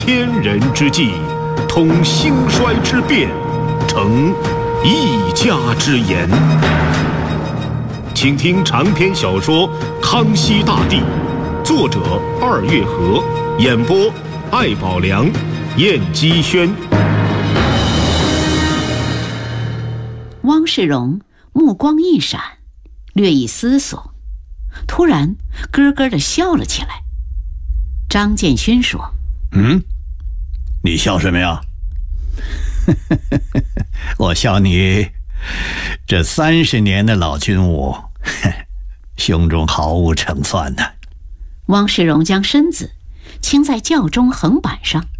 天人之际，通兴衰之变，成一家之言。请听长篇小说《康熙大帝》，作者二月河，演播艾宝良、燕姬轩。 汪世荣目光一闪，略一思索，突然咯咯地笑了起来。张建勋说：“ 你笑什么呀？我笑你这30年的老军务，胸中毫无成算呢。” 汪世荣将身子倾在轿中横板上，